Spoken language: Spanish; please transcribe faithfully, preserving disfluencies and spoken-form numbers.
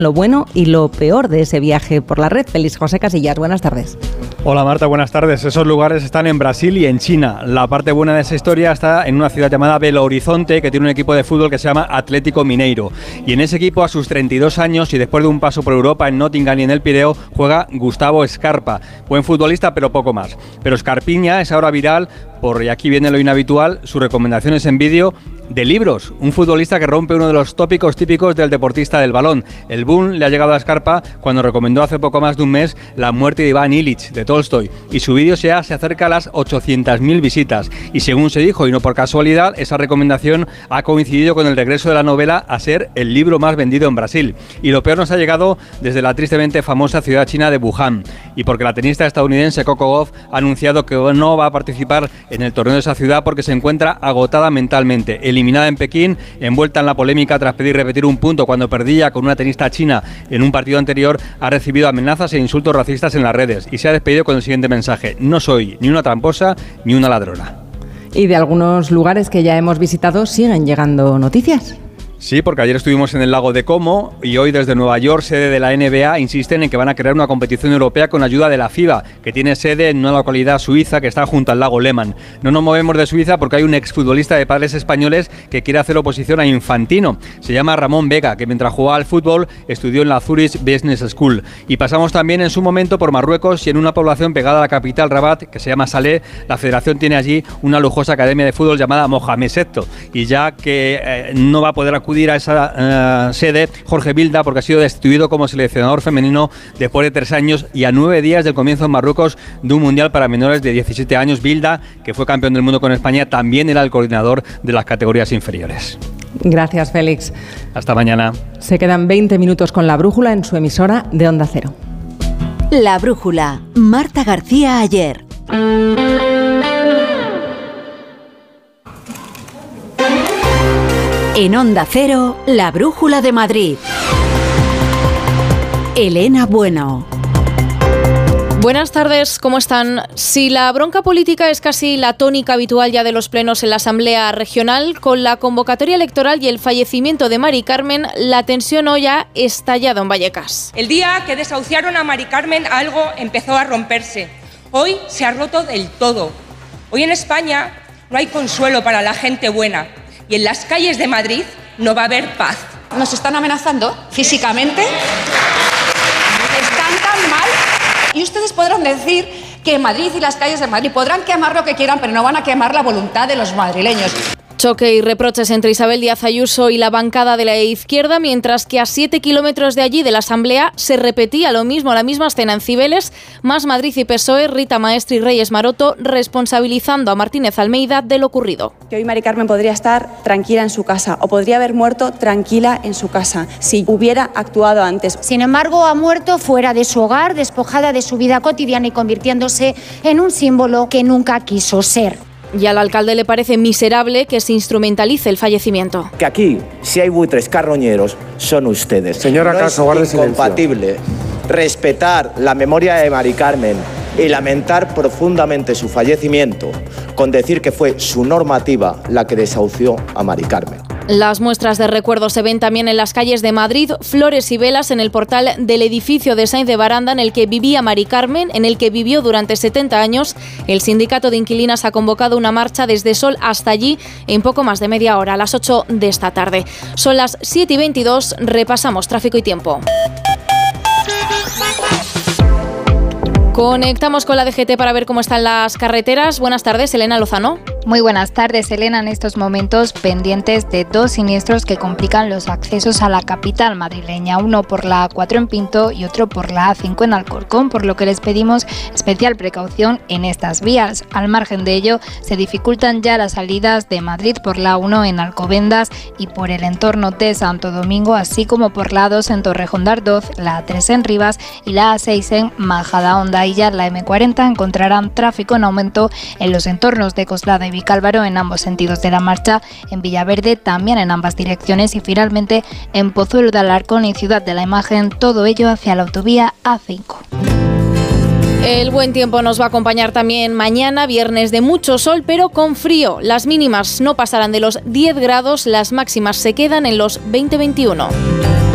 lo bueno y lo peor de ese viaje por la red. Félix José Casillas, buenas tardes. Hola Marta, buenas tardes. Esos lugares están en Brasil y en China. La parte buena de esa historia está en una ciudad llamada Belo Horizonte, que tiene un equipo de fútbol que se llama Atlético Mineiro. Y en ese equipo, a sus treinta y dos años y después de un paso por Europa en Nottingham y en el Pireo, juega Gustavo Scarpa. Buen futbolista, pero poco más. Pero Scarpiña es ahora viral por, y aquí viene lo inhabitual, sus recomendaciones en vídeo de libros. Un futbolista que rompe uno de los tópicos típicos del deportista del balón. El boom le ha llegado a Scarpa cuando recomendó hace poco más de un mes La muerte de Iván Illich, de Tolstoy. Y su vídeo ya se acerca a las ochocientas mil visitas. Y según se dijo, y no por casualidad, esa recomendación ha coincidido con el regreso de la novela a ser el libro más vendido en Brasil. Y lo peor nos ha llegado desde la tristemente famosa ciudad china de Wuhan. Y porque la tenista estadounidense Coco Gauff ha anunciado que no va a participar en el torneo de esa ciudad porque se encuentra agotada mentalmente. Eliminada en Pekín, envuelta en la polémica tras pedir repetir un punto cuando perdía con una tenista china en un partido anterior, ha recibido amenazas e insultos racistas en las redes y se ha despedido con el siguiente mensaje: no soy ni una tramposa ni una ladrona. Y de algunos lugares que ya hemos visitado siguen llegando noticias. Sí, porque ayer estuvimos en el lago de Como y hoy desde Nueva York, sede de la N B A, insisten en que van a crear una competición europea con ayuda de la FIBA, que tiene sede en una localidad suiza que está junto al lago Lehmann. No nos movemos de Suiza porque hay un exfutbolista de padres españoles que quiere hacer oposición a Infantino. Se llama Ramón Vega, que mientras jugaba al fútbol estudió en la Zurich Business School. Y pasamos también en su momento por Marruecos y en una población pegada a la capital, Rabat, que se llama Salé. La federación tiene allí una lujosa academia de fútbol llamada Mohamed sexto. Y ya que eh, no va a poder acudir a esa uh, sede Jorge Vilda, porque ha sido destituido como seleccionador femenino después de tres años y a nueve días del comienzo en Marruecos de un mundial para menores de diecisiete años. Vilda, que fue campeón del mundo con España, también era el coordinador de las categorías inferiores. Gracias, Félix. Hasta mañana. Se quedan veinte minutos con La Brújula en su emisora de Onda Cero. La Brújula, Marta García Ayer. En Onda Cero, La Brújula de Madrid. Elena Bueno. Buenas tardes, ¿cómo están? Si la bronca política es casi la tónica habitual ya de los plenos en la Asamblea Regional, con la convocatoria electoral y el fallecimiento de Mari Carmen, la tensión hoy ha estallado en Vallecas. El día que desahuciaron a Mari Carmen, algo empezó a romperse. Hoy se ha roto del todo. Hoy en España no hay consuelo para la gente buena. Y en las calles de Madrid no va a haber paz. Nos están amenazando físicamente, están tan mal, y ustedes podrán decir que Madrid y las calles de Madrid podrán quemar lo que quieran, pero no van a quemar la voluntad de los madrileños. Choque y reproches entre Isabel Díaz Ayuso y la bancada de la izquierda, mientras que a siete kilómetros de allí de la Asamblea se repetía lo mismo, la misma escena en Cibeles, Más Madrid y P S O E, Rita Maestre y Reyes Maroto responsabilizando a Martínez Almeida de lo ocurrido. Que hoy Mari Carmen podría estar tranquila en su casa o podría haber muerto tranquila en su casa si hubiera actuado antes. Sin embargo, ha muerto fuera de su hogar, despojada de su vida cotidiana y convirtiéndose en un símbolo que nunca quiso ser. Y al alcalde le parece miserable que se instrumentalice el fallecimiento. Que aquí, si hay buitres carroñeros, son ustedes. Señora Caso, guarde silencio. No es incompatible respetar la memoria de Mari Carmen y lamentar profundamente su fallecimiento con decir que fue su normativa la que desahució a Mari Carmen. Las muestras de recuerdo se ven también en las calles de Madrid, flores y velas en el portal del edificio de Sáenz de Baranda en el que vivía Mari Carmen, en el que vivió durante setenta años. El sindicato de inquilinas ha convocado una marcha desde Sol hasta allí en poco más de media hora, a las ocho de esta tarde. Son las siete y veintidós, repasamos tráfico y tiempo. Conectamos con la D G T para ver cómo están las carreteras. Buenas tardes, Elena Lozano. Muy buenas tardes, Elena. En estos momentos pendientes de dos siniestros que complican los accesos a la capital madrileña, uno por la A cuatro en Pinto y otro por la A cinco en Alcorcón, por lo que les pedimos especial precaución en estas vías. Al margen de ello, se dificultan ya las salidas de Madrid por la A uno en Alcobendas y por el entorno de Santo Domingo, así como por la A dos en Torrejón de Ardoz, la A tres en Rivas y la A seis en Majadahonda. Y ya en la eme cuarenta encontrarán tráfico en aumento en los entornos de Coslada y Vicálvaro en ambos sentidos de la marcha, en Villaverde también en ambas direcciones y finalmente en Pozuelo de Alarcón y Ciudad de la Imagen, todo ello hacia la autovía A cinco. El buen tiempo nos va a acompañar también mañana, viernes de mucho sol, pero con frío. Las mínimas no pasarán de los diez grados, las máximas se quedan en los veinte veintiuno.